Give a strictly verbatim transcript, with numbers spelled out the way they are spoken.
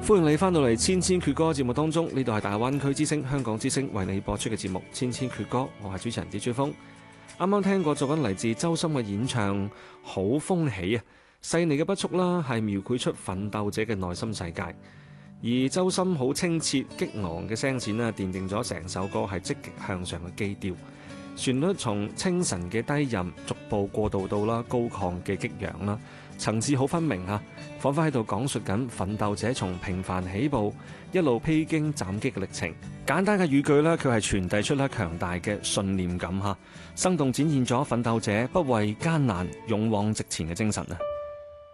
歡迎你翻到嚟千千闕歌節目當中，呢度係大灣區之聲、香港之聲為你播出嘅節目《千千闕歌》，我係主持人李追風。啱啱聽過作品嚟自周深嘅演唱，好歡喜啊！細膩嘅筆觸啦，係描繪出奮鬥者嘅內心世界。而周深好清澈激昂嘅聲線啦，奠定咗成首歌係積極向上嘅基調。旋律從清晨嘅低吟逐步過渡到啦高亢嘅激揚啦，層次好分明啊，彷彿喺度講述緊奮鬥者從平凡起步一路披荊斬棘嘅歷程。簡單嘅語句呢，佢係傳遞出咧強大嘅信念感嚇，生動展現咗奮鬥者不畏艱難勇往直前嘅精神啊！